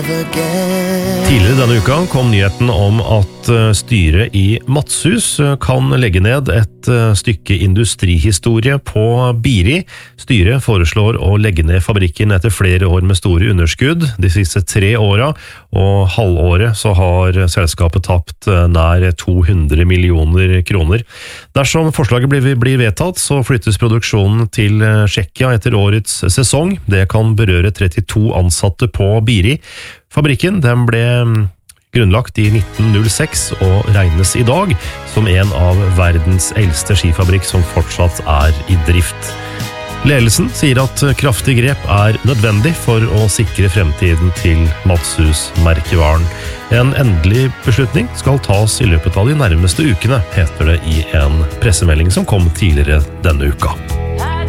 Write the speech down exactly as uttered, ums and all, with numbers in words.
Tidligere denne uka kom nyheten om at styret i Matshus kan legge ned et stykke industrihistorie på Biri. Styret foreslår å legge ned fabrikken etter flere år med store underskudd de siste tre åra, og halvåret så har selskapet tapt nær to hundre millioner kroner. Dersom forslaget blir, blir vedtatt, så flyttes produksjonen til Tsjekkia etter årets sesong. Det kan berøre trettito ansatte på Biri. Fabrikken den ble grunnlagt i nitten null seks og regnes i dag som en av verdens eldste skifabrikk som fortsatt er i drift. Ledelsen sier at kraftig grep er nødvendig for å sikre fremtiden til Matshus-merkevaren. En endelig beslutning skal tas i løpet av de nærmeste ukene, heter det i en pressemelding som kom tidligere denne uka.